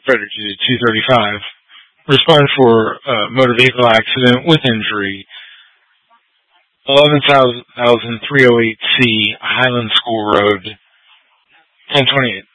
Frederick Unit 235. Respond for motor vehicle accident with injury. 11,308C, Highland School Road, 1028.